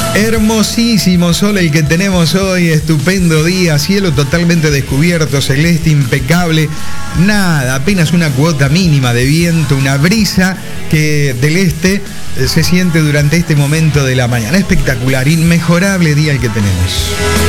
Hermosísimo sol el que tenemos hoy, estupendo día, cielo totalmente descubierto, celeste impecable, nada, apenas una cuota mínima de viento, una brisa que del este se siente durante este momento de la mañana. Espectacular, inmejorable día el que tenemos.